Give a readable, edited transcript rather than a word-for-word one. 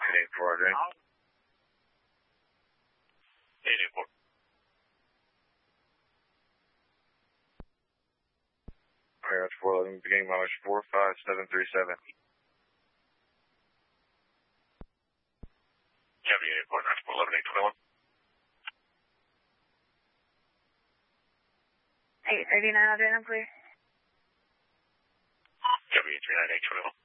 884, Adrian. 884. Alright, that's 411, beginning mileage 45737. Cavity 884, that's 411, 821. 839, Adrian, I'm clear. Cavity 839, 821.